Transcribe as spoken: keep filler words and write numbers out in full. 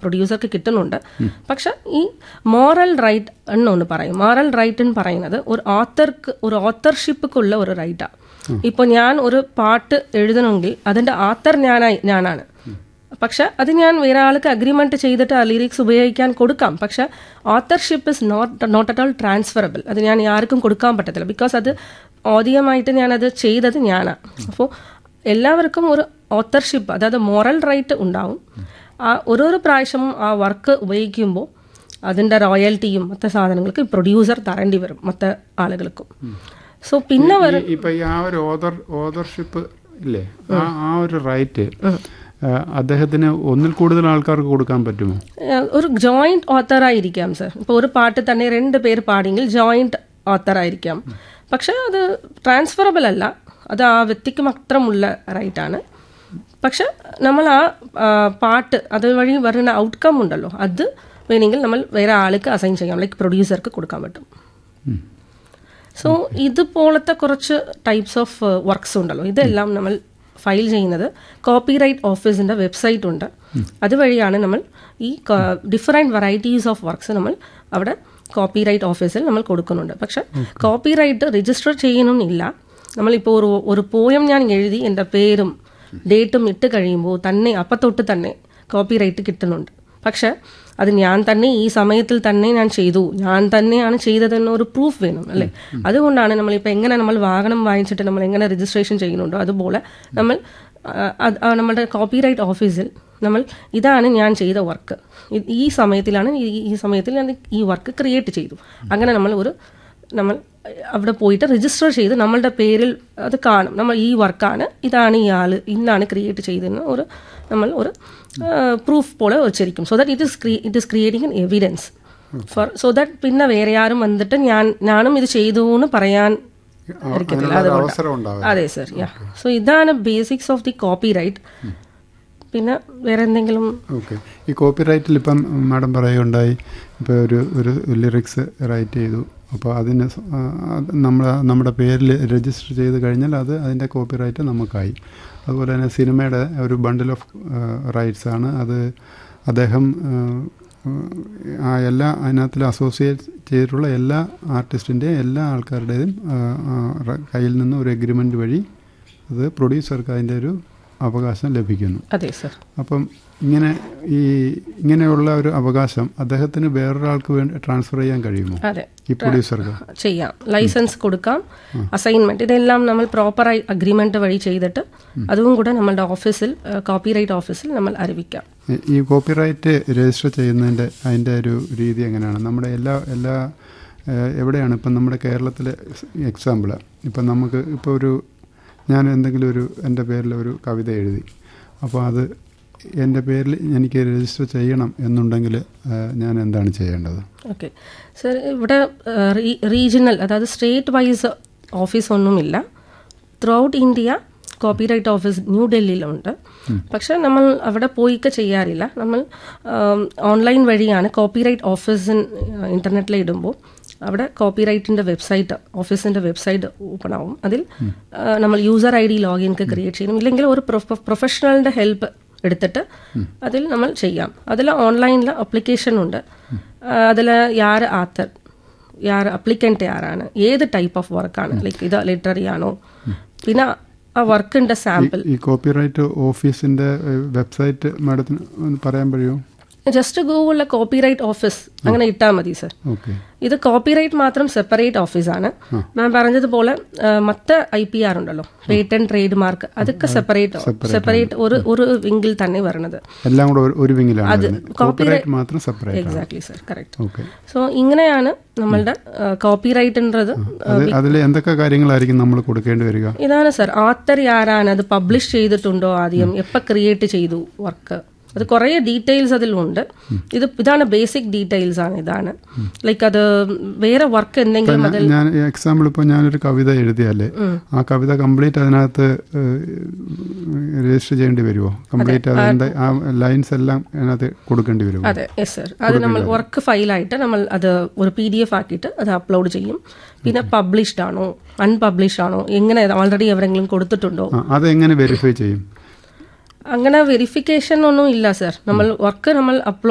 പ്രൊഡ്യൂസർക്ക് കിട്ടുന്നുണ്ട്. പക്ഷെ ഈ മോറൽ റൈറ്റ് എന്നൊന്ന് പറയും. മോറൽ റൈറ്റ് എന്ന് പറയുന്നത് ഒരു ഓത്തർക്ക് ഒരു ഓത്തർഷിപ്പുക്കുള്ള ഒരു റൈറ്റാണ്. ഇപ്പോൾ ഞാൻ ഒരു പാട്ട് എഴുതണമെങ്കിൽ അതിൻ്റെ ആത്തർ ഞാനായി ഞാനാണ്. പക്ഷെ അത് ഞാൻ വേറെ ആൾക്ക് അഗ്രിമെന്റ് ചെയ്തിട്ട് ആ ലിറിക്സ് ഉപയോഗിക്കാൻ കൊടുക്കാം. പക്ഷെ ഓത്തർഷിപ്പ് is not not at all transferable. അത് ഞാൻ ആർക്കും കൊടുക്കാൻ പറ്റത്തില്ല. ബിക്കോസ് അത് ആദ്യമായിട്ട് ഞാനത് ചെയ്തത് ഞാനാണ്. അപ്പോൾ എല്ലാവർക്കും ഒരു ഓത്തർഷിപ്പ്, അതായത് മോറൽ റൈറ്റ് ഉണ്ടാവും. ആ ഓരോരോ പ്രാവശ്യവും ആ വർക്ക് ഉപയോഗിക്കുമ്പോൾ അതിൻ്റെ റോയൽറ്റിയും മറ്റു സാധനങ്ങൾക്ക് പ്രൊഡ്യൂസർ തരേണ്ടി വരും മറ്റു ആളുകൾക്കും. സോ പിന്നെ ഇപ്പൊ ആ ഒരു ഓതർ ഓതർഷിപ്പ് ഇല്ലേ, ആ ഒരു റൈറ്റ് അദ്ദേഹത്തിന് ഒന്നിൽ കൂടുതൽ ആൾക്കാർക്ക് കൊടുക്കാൻ പറ്റുമോ? ഒരു ജോയിന്റ് ഓത്തറായിരിക്കാം സർ. ഇപ്പോൾ ഒരു പാട്ട് തന്നെ രണ്ട് പേര് പാടിയെങ്കിൽ ജോയിന്റ് ഓത്തറായിരിക്കാം. പക്ഷെ അത് ട്രാൻസ്ഫറബിൾ അല്ല. അത് ആ വ്യക്തിക്ക് മാത്രമുള്ള റൈറ്റാണ്. പക്ഷെ നമ്മൾ ആ പാട്ട് അതുവഴി വരുന്ന ഔട്ട്കം ഉണ്ടല്ലോ, അത് വേണമെങ്കിൽ നമ്മൾ വേറെ ആൾക്ക് അസൈൻ ചെയ്യാം, ലൈക്ക് പ്രൊഡ്യൂസർക്ക് കൊടുക്കാൻ പറ്റും. സോ ഇതുപോലത്തെ കുറച്ച് ടൈപ്സ് ഓഫ് വർക്ക്സ് ഉണ്ടല്ലോ, ഇതെല്ലാം നമ്മൾ ഫയൽ ചെയ്യുന്നത് കോപ്പിറൈറ്റ് ഓഫീസിൻ്റെ വെബ്സൈറ്റ് ഉണ്ട്. അതുവഴിയാണ് നമ്മൾ ഈ ഡിഫറെൻറ്റ് വെറൈറ്റീസ് ഓഫ് വർക്ക്സ് നമ്മൾ അവിടെ കോപ്പിറൈറ്റ് ഓഫീസിൽ നമ്മൾ കൊടുക്കുന്നുണ്ട്. പക്ഷെ കോപ്പിറൈറ്റ് രജിസ്റ്റർ ചെയ്യണമെന്നില്ല. നമ്മളിപ്പോൾ ഒരു ഒരു പോയം ഞാൻ എഴുതി എൻ്റെ പേരും ഡേറ്റും ഇട്ട് കഴിയുമ്പോൾ തന്നെ അപ്പം തൊട്ട് തന്നെ കോപ്പിറൈറ്റ് കിട്ടുന്നുണ്ട്. പക്ഷെ അത് ഞാൻ തന്നെ ഈ സമയത്തിൽ തന്നെ ഞാൻ ചെയ്തു, ഞാൻ തന്നെയാണ് ചെയ്തതെന്ന് ഒരു പ്രൂഫ് വേണം അല്ലേ. അതുകൊണ്ടാണ് നമ്മളിപ്പോൾ എങ്ങനെ നമ്മൾ വാഹനം വാങ്ങിച്ചിട്ട് നമ്മൾ എങ്ങനെ രജിസ്ട്രേഷൻ ചെയ്യുന്നുണ്ടോ അതുപോലെ നമ്മൾ നമ്മുടെ കോപ്പിറൈറ്റ് ഓഫീസിൽ നമ്മൾ ഇതാണ് ഞാൻ ചെയ്ത വർക്ക്, ഈ സമയത്തിലാണ് ഈ സമയത്തിൽ ഞാൻ ഈ വർക്ക് ക്രിയേറ്റ് ചെയ്തു, അങ്ങനെ നമ്മൾ ഒരു നമ്മൾ അവിടെ പോയിട്ട് രജിസ്റ്റർ ചെയ്ത് നമ്മളുടെ പേരിൽ അത് കാണും. നമ്മൾ ഈ വർക്കാണ്, ഇതാണ് ഈ ആൾ ഇന്നാണ് ക്രിയേറ്റ് ചെയ്തതെന്ന് ഒരു നമ്മൾ ഒരു പ്രൂഫ് പോലെ വെച്ചിരിക്കും. So that it is it is creating N evidence four so that പിന്നെ വേറെ ആരും വന്നിട്ട് ഞാൻ ഞാനും ഇത് ചെയ്തു എന്ന് പറയാൻ ഇരിക്കത്തില്ല. അതുകൊണ്ട് അതെ സർ. യാ സോ ഇതാണ് basics of the copy right. പിന്നെ വേറെ എന്തെങ്കിലും? ഓക്കെ, ഈ കോപ്പി റൈറ്റിൽ ഇപ്പം മാഡം പറയുകയുണ്ടായി, ഇപ്പോൾ ഒരു ഒരു ലിറിക്സ് റൈറ്റ് ചെയ്തു, അപ്പോൾ അതിന് നമ്മൾ നമ്മുടെ പേരിൽ രജിസ്റ്റർ ചെയ്ത് കഴിഞ്ഞാൽ അത് അതിൻ്റെ കോപ്പി റൈറ്റ് നമുക്കായി. അതുപോലെ തന്നെ സിനിമയുടെ ഒരു ബണ്ടിൽ ഓഫ് റൈറ്റ്സ് ആണ് അത്. അദ്ദേഹം ആ എല്ലാ അതിനകത്തിൽ അസോസിയേറ്റ് ചെയ്തിട്ടുള്ള എല്ലാ ആർട്ടിസ്റ്റിൻ്റെയും എല്ലാ ആൾക്കാരുടേതും കയ്യിൽ നിന്ന് ഒരു എഗ്രിമെൻ്റ് വഴി അത് പ്രൊഡ്യൂസർക്ക് അതിൻ്റെ ഒരു അവകാശം ലഭിക്കുന്നു. അതെ സർ. അപ്പം ഇങ്ങനെ ഈ ഇങ്ങനെയുള്ള ഒരു അവകാശം അദ്ദേഹത്തിന് വേറൊരാൾക്ക് വേണ്ടി ട്രാൻസ്ഫർ ചെയ്യാൻ കഴിയുമോ? അതെ, ഈ പ്രൊഡ്യൂസർക്ക് ചെയ്യാം. ലൈസൻസ് കൊടുക്കാം, അസൈൻമെന്റ്, ഇതെല്ലാം നമ്മൾ പ്രോപ്പറായി അഗ്രിമെന്റ് വഴി ചെയ്തിട്ട് അതും കൂടെ നമ്മളുടെ ഓഫീസിൽ കോപ്പിറൈറ്റ് ഓഫീസിൽ നമ്മൾ അറിയിക്കാം. ഈ കോപ്പിറൈറ്റ് രജിസ്റ്റർ ചെയ്യുന്നതിൻ്റെ അതിൻ്റെ ഒരു രീതി എങ്ങനെയാണ്? നമ്മുടെ എല്ലാ എല്ലാ എവിടെയാണ് ഇപ്പം നമ്മുടെ കേരളത്തിലെ എക്സാമ്പിൾ, ഇപ്പം നമുക്ക് ഇപ്പോൾ ഒരു ഞാൻ എന്തെങ്കിലും ഒരു എൻ്റെ പേരിൽ ഒരു കവിത എഴുതി, അപ്പോൾ അത് എൻ്റെ പേരിൽ എനിക്ക് രജിസ്റ്റർ ചെയ്യണം എന്നുണ്ടെങ്കിൽ ഞാൻ എന്താണ് ചെയ്യേണ്ടത്? ഓക്കെ സർ, ഇവിടെ റീജിയണൽ അതായത് സ്റ്റേറ്റ് വൈസ് ഓഫീസ് ഒന്നുമില്ല. Through out India copyright office ന്യൂഡൽഹിയിലുണ്ട്. പക്ഷെ നമ്മൾ അവിടെ പോയിക്കെ ചെയ്യാറില്ല. നമ്മൾ ഓൺലൈൻ വഴിയാണ് കോപ്പിറൈറ്റ് ഓഫീസ് ഇൻ്റർനെറ്റിൽ ഇടുമ്പോൾ അവിടെ കോപ്പിറൈറ്റിൻ്റെ വെബ്സൈറ്റ് ഓഫീസിൻ്റെ വെബ്സൈറ്റ് ഓപ്പൺ ആവും. അതിൽ നമ്മൾ യൂസർ ഐ ഡി ലോഗിൻക്ക് ക്രിയേറ്റ് ചെയ്യണം. ഇല്ലെങ്കിൽ ഒരു പ്രൊഫഷണലിൻ്റെ ഹെൽപ്പ് എടുത്തിട്ട് അതിൽ നമ്മൾ ചെയ്യാം. അതിൽ ഓൺലൈനിൽ അപ്ലിക്കേഷൻ ഉണ്ട്. അതിൽ യാർ ആത്തർ യാർ അപ്ലിക്കൻ്റ് ആരാണ്, ഏത് ടൈപ്പ് ഓഫ് വർക്കാണ്, ലൈക്ക് ഇത് ലിറ്റററി ആണോ, പിന്നെ ആ വർക്കിൻ്റെ സാമ്പിൾ. ഈ കോപ്പിറൈറ്റ് ഓഫീസിൻ്റെ വെബ്സൈറ്റ് മാഡത്തിന് പറയാൻ കഴിയുമോ? ജസ്റ്റ് ഗൂഗിളിലെ കോപ്പിറൈറ്റ് ഓഫീസ് അങ്ങനെ ഇട്ടാൽ മതി സർ. ഇത് കോപ്പിറൈറ്റ് മാത്രം സെപ്പറേറ്റ് ഓഫീസാണ്. ഞാൻ പറഞ്ഞതുപോലെ മറ്റ് ഐ പി ആർ ഉണ്ടല്ലോ, പേറ്റന്റ്, ട്രേഡ് മാർക്ക്, അതൊക്കെ സെപ്പറേറ്റ് സെപ്പറേറ്റ് ഒരു ഒരു വിങ്ങിൽ തന്നെ വരുന്നത്. എല്ലാം കൂടെ ഒരു വിങ്ങിലാണ്. അത് കോപ്പിറൈറ്റ് മാത്രം separate. Exactly sir, correct. So ഇങ്ങനെയാണ് നമ്മളുടെ കോപ്പിറൈറ്റ്ன்றது. അതിൽ എന്തൊക്കെ കാര്യങ്ങളായിരിക്കും നമ്മൾ കൊടുക്കേണ്ടി വരിക? ഇതാണ് സർ, ആത്തർ ആരാണ്, അത് പബ്ലിഷ് ചെയ്തിട്ടുണ്ടോ, ആദ്യം എപ്പോൾ ക്രിയേറ്റ് ചെയ്തു വർക്ക്, അത് കുറേ ഡീറ്റെയിൽസ് അതിലുണ്ട്. ഇത് ഇതാണ് ബേസിക് ഡീറ്റെയിൽസ് ആണ്. ഇതാണ് ലൈക്ക് അത് വേറെ വർക്ക് എന്തെങ്കിലും. ഞാൻ എക്സാമ്പിൾ ഇപ്പോൾ ഞാനൊരു കവിത എഴുതിയാലേ ആ കവിത കംപ്ലീറ്റ് അതിനകത്ത് രജിസ്റ്റർ ചെയ്യേണ്ടി വരുമോ? കംപ്ലീറ്റ് അതിൻ്റെ ആ ലൈൻസ് എല്ലാം അതിനകത്ത് കൊടുക്കേണ്ടി വരുമോ? അതെ, യെസ് സർ. അത് നമ്മൾ വർക്ക് ഫയലായിട്ട് നമ്മൾ അത് ഒരു പി ഡി എഫ് ആക്കിയിട്ട് അത് അപ്ലോഡ് ചെയ്യും. പിന്നെ പബ്ലിഷ്ഡ് ആണോ അൺപബ്ലിഷ്ഡ് ആണോ, എങ്ങനെ ഓൾറെഡി എവിടെയെങ്കിലും കൊടുത്തിട്ടുണ്ടോ, അതെങ്ങനെ വെരിഫൈ ചെയ്യും? അങ്ങനെ വെരിഫിക്കേഷൻ ഒന്നും ഇല്ല സർ. നമ്മൾ വർക്ക് നമ്മൾ അപ്ലോഡ്